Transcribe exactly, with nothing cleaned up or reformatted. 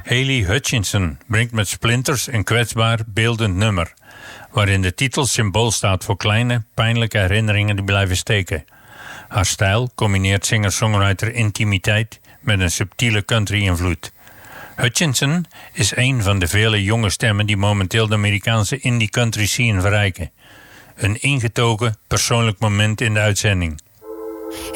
Hayley Hutchinson brengt met Splinters een kwetsbaar, beeldend nummer, waarin de titel symbool staat voor kleine, pijnlijke herinneringen die blijven steken. Haar stijl combineert singer-songwriter intimiteit met een subtiele country-invloed. Hutchinson is een van de vele jonge stemmen die momenteel de Amerikaanse indie country scene verrijken. Een ingetogen, persoonlijk moment in de uitzending.